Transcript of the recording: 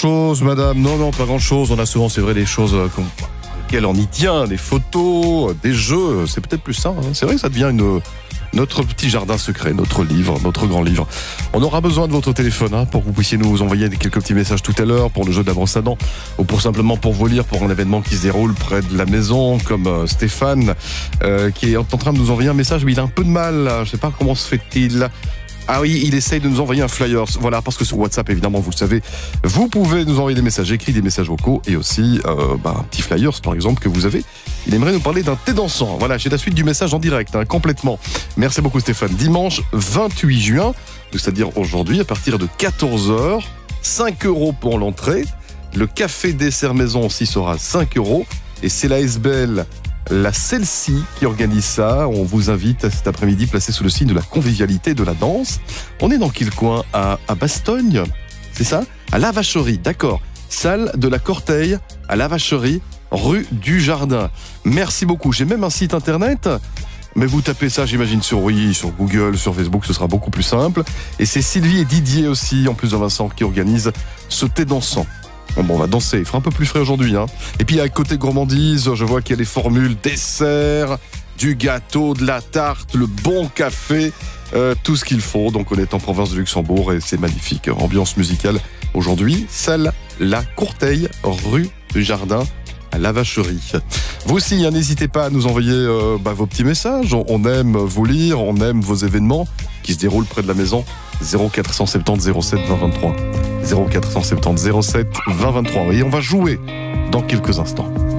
grand-chose, madame. Non, pas grand-chose. On a souvent, c'est vrai, des choses auxquelles on y tient, des photos, des jeux. C'est peut-être plus ça. Hein. C'est vrai que ça devient notre petit jardin secret, notre livre, notre grand livre. On aura besoin de votre téléphone pour que vous puissiez nous envoyer quelques petits messages tout à l'heure pour le jeu de la brosse à dents ou pour simplement pour vous lire pour un événement qui se déroule près de la maison, comme Stéphane qui est en train de nous envoyer un message, mais il a un peu de mal. Je ne sais pas comment se fait-il. Ah oui, il essaye de nous envoyer un flyer. Voilà, parce que sur WhatsApp, évidemment, vous le savez, vous pouvez nous envoyer des messages écrits, des messages vocaux et aussi un petit flyer, par exemple, que vous avez. Il aimerait nous parler d'un thé dansant. Voilà, j'ai la suite du message en direct, complètement. Merci beaucoup, Stéphane. Dimanche 28 juin, c'est-à-dire aujourd'hui, à partir de 14h, 5 € pour l'entrée. Le café dessert maison aussi sera 5 €. Et c'est la SBL, la celle-ci qui organise ça. On vous invite à cet après-midi placé sous le signe de la convivialité et de la danse. On est dans quel coin? À Bastogne, c'est ça? À la Vacherie, d'accord. Salle de la Corteille à la Vacherie, rue du Jardin. Merci beaucoup. J'ai même un site internet, mais vous tapez ça, j'imagine, sur Google, sur Facebook, ce sera beaucoup plus simple. Et c'est Sylvie et Didier aussi, en plus de Vincent, qui organisent ce thé dansant. Bon, on va danser, il fera un peu plus frais aujourd'hui. Et puis à côté gourmandise, je vois qu'il y a des formules dessert, du gâteau, de la tarte, le bon café, tout ce qu'il faut. Donc on est en province de Luxembourg et c'est magnifique. Ambiance musicale aujourd'hui, salle La Courteille, rue du Jardin, à la Vacherie. Vous aussi, n'hésitez pas à nous envoyer vos petits messages. On aime vous lire, on aime vos événements qui se déroulent près de la maison. 0470 07 20 23. 0470 07 20 23. Et on va jouer dans quelques instants.